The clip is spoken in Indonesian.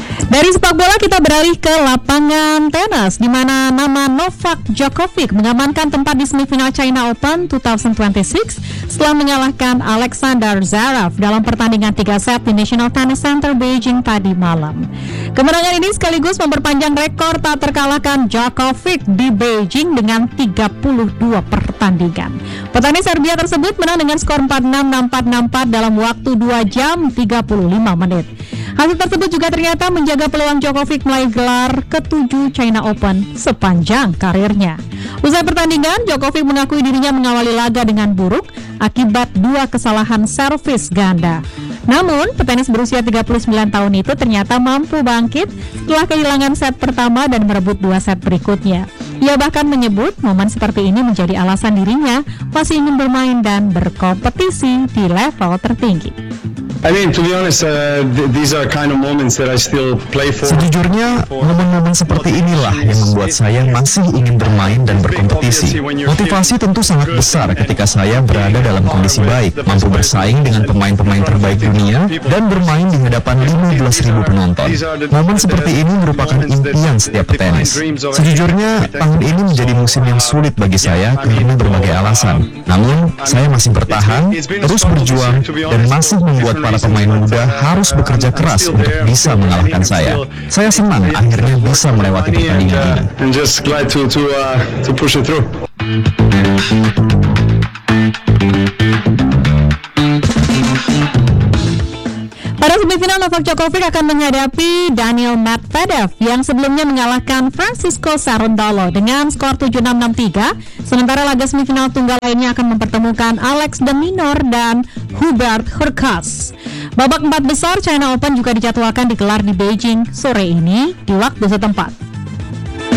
Dari sepak bola kita beralih ke lapangan tenis, di mana nama Novak Djokovic mengamankan tempat di semifinal China Open 2026 setelah mengalahkan Alexander Zverev dalam pertandingan 3 set di National Tennis Center Beijing tadi malam. Kemenangan ini sekaligus memperpanjang rekor tak terkalahkan Djokovic di Beijing dengan 32 pertandingan. Petenis Serbia tersebut menang dengan skor 4-6, 6-4, 6-4 dalam waktu 2 jam 35 menit. Hasil tersebut juga ternyata menjaga peluang Djokovic meraih gelar ke-7 China Open sepanjang karirnya. Usai pertandingan, Djokovic mengakui dirinya mengawali laga dengan buruk akibat 2 kesalahan servis ganda. Namun, petenis berusia 39 tahun itu ternyata mampu bangkit setelah kehilangan set pertama dan merebut 2 set berikutnya. Ia bahkan menyebut momen seperti ini menjadi alasan dirinya masih ingin bermain dan berkompetisi di level tertinggi. I mean, to be honest, these are kind of moments that I still play for. Sejujurnya, momen-momen seperti inilah yang membuat saya masih ingin bermain dan berkompetisi. Motivasi tentu sangat besar ketika saya berada dalam kondisi baik, mampu bersaing dengan pemain-pemain terbaik dunia, dan bermain di hadapan 15.000 penonton. Momen seperti ini merupakan impian setiap petenis. Sejujurnya, tahun ini menjadi musim yang sulit bagi saya karena berbagai alasan. Namun, saya masih bertahan, terus berjuang, dan masih membuat para pemain muda harus bekerja keras untuk bisa mengalahkan saya. Saya senang akhirnya bisa melewati pertandingan ini. Pada semifinal, Novak Djokovic akan menghadapi Daniil Medvedev yang sebelumnya mengalahkan Francisco Cerundolo dengan skor 7-6, 6-3. Sementara laga semifinal tunggal lainnya akan mempertemukan Alex de Minaur dan Hubert Hurkacz. Babak 4 besar China Open juga dijadwalkan digelar di Beijing sore ini di waktu setempat.